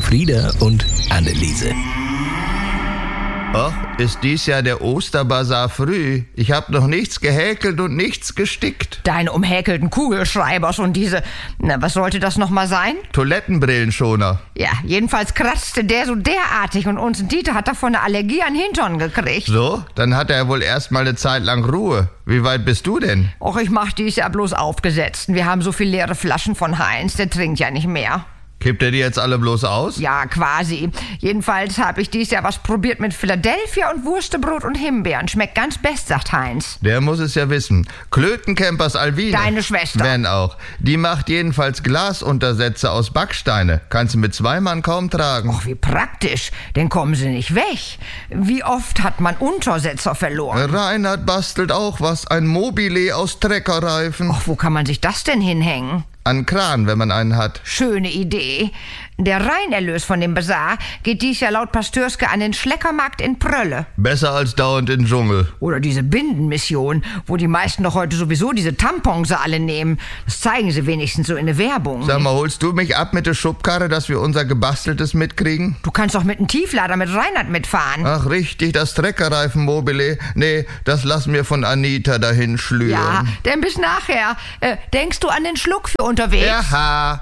Frieda und Anneliese. Ach, ist dies Jahr der Osterbazar früh. Ich hab noch nichts gehäkelt und nichts gestickt. Deine umhäkelten Kugelschreibers und diese... Na, was sollte das nochmal sein? Toilettenbrillenschoner. Ja, jedenfalls kratzte der so derartig und uns Dieter hat davon eine Allergie an Hintern gekriegt. So, dann hat er wohl erstmal eine Zeit lang Ruhe. Wie weit bist du denn? Och, ich mach dies ja bloß aufgesetzt. Wir haben so viel leere Flaschen von Heinz, der trinkt ja nicht mehr. Kippt er die jetzt alle bloß aus? Ja, quasi. Jedenfalls habe ich dies Jahr was probiert mit Philadelphia und Wurstebrot und Himbeeren. Schmeckt ganz best, sagt Heinz. Der muss es ja wissen. Klötencampers Alwine. Deine Schwester. Wenn auch. Die macht jedenfalls Glasuntersätze aus Backsteine. Kannst du mit 2 Mann kaum tragen. Och, wie praktisch. Dann kommen sie nicht weg. Wie oft hat man Untersetzer verloren? Reinhard bastelt auch was. Ein Mobile aus Treckerreifen. Och, wo kann man sich das denn hinhängen? An Kran, wenn man einen hat. Schöne Idee. Der Reinerlös von dem Bazar geht dies Jahr laut Pastörske an den Schleckermarkt in Prölle. Besser als dauernd in den Dschungel. Oder diese Bindenmission, wo die meisten doch heute sowieso diese Tampons alle nehmen. Das zeigen sie wenigstens so in der Werbung. Sag mal, holst du mich ab mit der Schubkarre, dass wir unser Gebasteltes mitkriegen? Du kannst doch mit dem Tieflader mit Reinhard mitfahren. Ach richtig, das Treckerreifen-Mobile. Nee, das lassen wir von Anita dahin schlüren. Ja, denn bis nachher. Denkst du an den Schluck für unterwegs? Ja.